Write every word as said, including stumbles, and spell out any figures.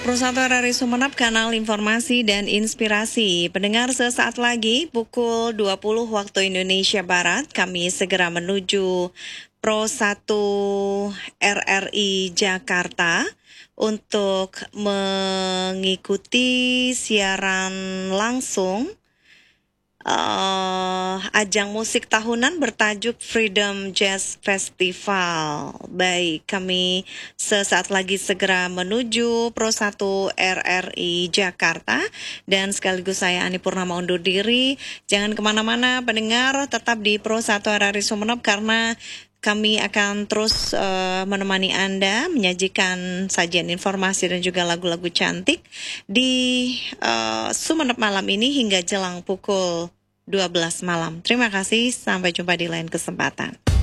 Pro satu R R I Sumeneb, kanal informasi dan inspirasi. Pendengar, sesaat lagi pukul dua puluh waktu Indonesia Barat, kami segera menuju Pro satu R R I Jakarta untuk mengikuti siaran langsung Uh, ajang musik tahunan bertajuk Freedom Jazz Festival. Baik, kami sesaat lagi segera menuju Pro satu R R I Jakarta, dan sekaligus saya Ani Purnama undur diri. Jangan kemana-mana pendengar, tetap di Pro satu R R I Sumeneb karena kami akan terus uh, menemani Anda, menyajikan sajian informasi dan juga lagu-lagu cantik di uh, Sumeneb malam ini hingga jelang pukul dua belas malam. Terima kasih, sampai jumpa di lain kesempatan.